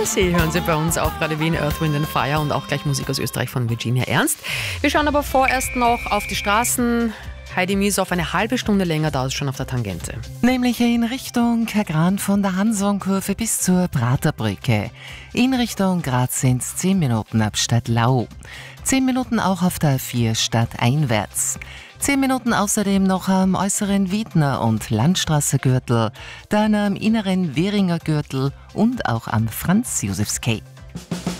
Sie hören Sie bei uns auf Radio Wien, Earth, Wind and Fire und auch gleich Musik aus Österreich von Virginia Ernst. Wir schauen aber vorerst noch auf die Straßen. Heidi Mies, auf eine halbe Stunde länger dauert es schon auf der Tangente. Nämlich in Richtung Kagran von der Hansonkurve bis zur Praterbrücke. In Richtung Graz sind es 10 Minuten ab Stadtlau. 10 Minuten auch auf der 4 stadteinwärts. 10 Minuten außerdem noch am äußeren Wiedner- und Landstraßegürtel, dann am inneren Währinger Gürtel und auch am Franz-Josefs-Quai.